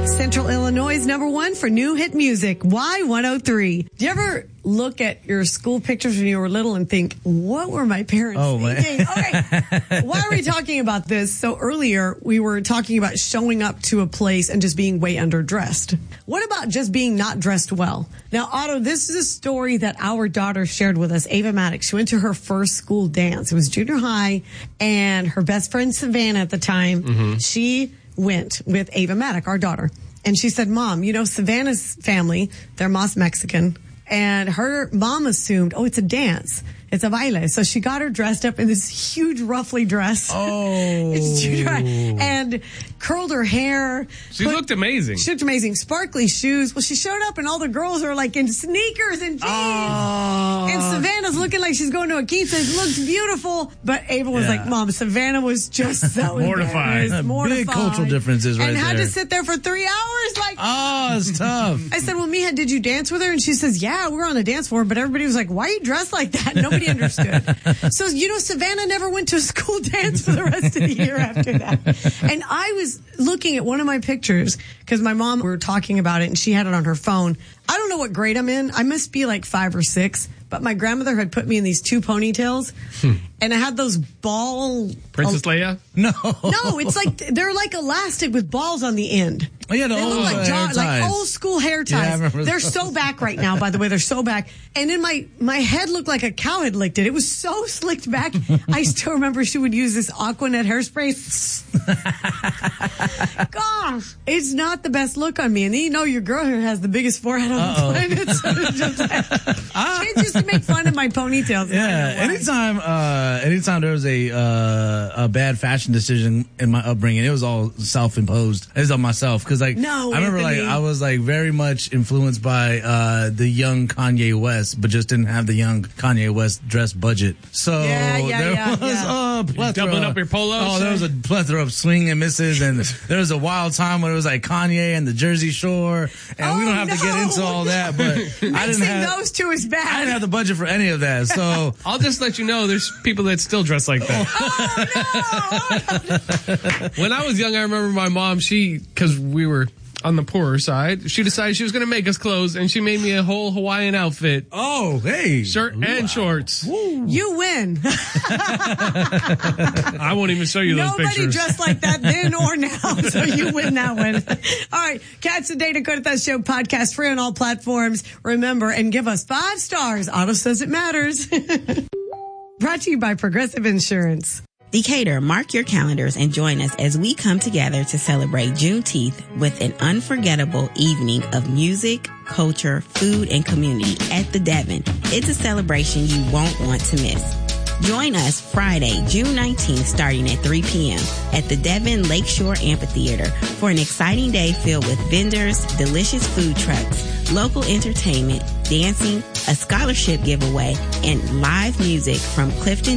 Central Illinois' number one for new hit music, Y103. Do you ever look at your school pictures when you were little and think, what were my parents thinking? Okay, why are we talking about this? So earlier, we were talking about showing up to a place and just being way underdressed. What about just being not dressed well? Now, Otto, this is a story that our daughter shared with us, Ava Maddox. She went to her first school dance. It was junior high, and her best friend, Savannah, at the time, she went with Ava Maddox, our daughter. And she said, Mom, you know, Savannah's family, they're Mas Mexican. And her mom assumed, oh, it's a dance. It's a baile. So she got her dressed up in this huge ruffly dress. Oh. And curled her hair. She looked amazing. She looked amazing. Sparkly shoes. Well, she showed up and all the girls are like in sneakers and jeans. Oh. And Savannah's looking like she's going to a quince. It looks beautiful. But Ava was like, Mom, Savannah was just so mortified. Big cultural differences right there. And had to sit there for 3 hours like. Oh, it's tough. I said, well, Mija, did you dance with her? And she says, yeah, we were on the dance floor. But everybody was like, why are you dressed like that? Nobody understood. So, you know, Savannah never went to a school dance for the rest of the year after that. And I was looking at one of my pictures because my mom, we were talking about it and she had it on her phone. I don't know what grade I'm in. I must be like 5 or 6. But my grandmother had put me in these 2 ponytails. And I had those ball... Princess Leia? No. No, it's like, they're like elastic with balls on the end. Oh, yeah, they look like old school hair ties. Yeah, I remember they're those. so back right now, by the way. They're so back. And then my head looked like a cow had licked it. It was so slicked back. I still remember she would use this Aquanet hairspray. Gosh, it's not the best look on me. And you know your girl here has the biggest forehead on the planet. So it's just like, kids used to make fun of my ponytails. Yeah, anytime there was a bad fashion decision in my upbringing, it was all self-imposed. It was on myself. Because I remember Anthony. I was like very much influenced by the young Kanye West, but just didn't have the young Kanye West dress budget. So there was a plethora. Doubling up your polos? Oh, there was a plethora of swing and misses, and there was a wild time when it was like Kanye and the Jersey Shore, and we don't have to get into all that, but I didn't have those two is bad. I didn't have the budget for any of that. So I'll just let you know there's people that still dress like that. Oh, no! When I was young, I remember my mom, because we were on the poorer side, she decided she was going to make us clothes, and she made me a whole Hawaiian outfit. Oh, hey. Shirt and shorts. Woo. You win. I won't even show you those pictures. Nobody dressed like that then or now, so you win that one. All right, catch the Dana Cortez Show podcast free on all platforms. Remember, and give us 5 stars. Otto says it matters. Brought to you by Progressive Insurance. Decatur, mark your calendars and join us as we come together to celebrate Juneteenth with an unforgettable evening of music, culture, food, and community at the Devon. It's a celebration you won't want to miss. Join us Friday, June 19th, starting at 3 p.m. at the Devon Lakeshore Amphitheater for an exciting day filled with vendors, delicious food trucks, local entertainment, dancing, a scholarship giveaway, and live music from Clifton